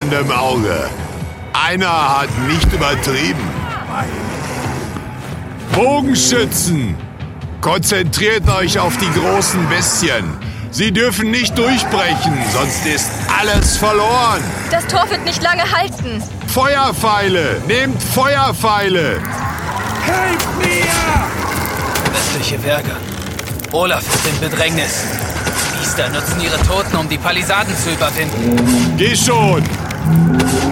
im Auge. Einer hat nicht übertrieben. Bogenschützen! Konzentriert euch auf die großen Bestien. Sie dürfen nicht durchbrechen, sonst ist alles verloren. Das Tor wird nicht lange halten. Feuerpfeile! Nehmt Feuerpfeile! Helft mir! Westliche Werke. Olaf ist in Bedrängnis. Die Biester nutzen ihre Toten, um die Palisaden zu überwinden. Geh schon!